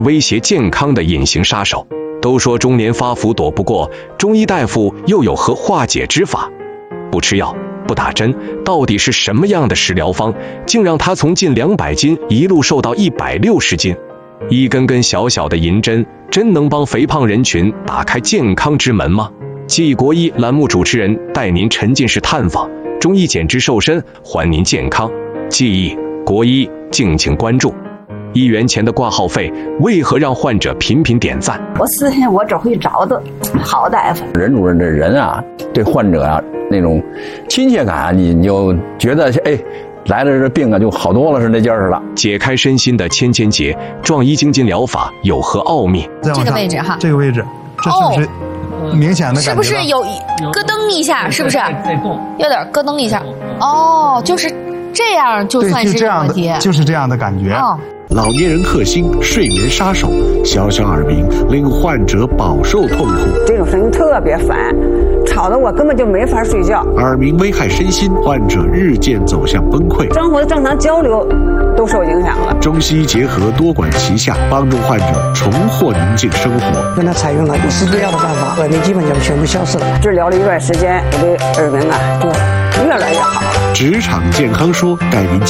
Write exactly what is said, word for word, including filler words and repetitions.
威胁健康的隐形杀手。都说中年发福躲不过，中医大夫又有何化解之法？不吃药，不打针，到底是什么样的食疗方，竟让他从近两百斤一路瘦到一百六十斤？一根根小小的银针，真能帮肥胖人群打开健康之门吗？记忆国医栏目主持人带您沉浸式探访中医减脂瘦身，还您健康。记忆国医，敬请关注。医院前的挂号费为何让患者频频点赞？ 我思想我这回找的好大夫。 任主任这人啊，对患者啊那种亲切感啊，你你就觉得哎，来了这病啊就好多了，是那劲儿了。 解开身心的千千结，壮医精进疗法有何奥秘？ 这个位置哈，这个位置，这是不是明显的感觉？ 是不是有咯噔一下？是不是？有点咯噔一下。哦，就是这样，就算是问题， 就是这样的感觉。 哦。 老年人克星，睡眠杀手，小小耳鸣令患者饱受痛苦。 这种声音特别烦，吵得我根本就没法睡觉。 耳鸣危害身心，患者日渐走向崩溃， 生活的正常交流都受影响了。 中西医结合，多管齐下，帮助患者重获宁静生活。 跟他采用了不吃不药的办法，耳鸣基本就全部消失了。 治疗了一段时间，我的耳鸣啊就越来越好。 职场健康说带您